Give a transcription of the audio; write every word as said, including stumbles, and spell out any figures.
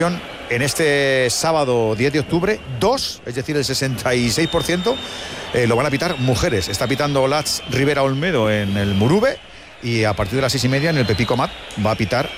En este sábado diez de octubre, dos, es decir, el sesenta y seis por ciento, eh, lo van a pitar mujeres. Está pitando Lats Rivera Olmedo en el Murube y a partir de las seis y media en el Pepico Mat va a pitar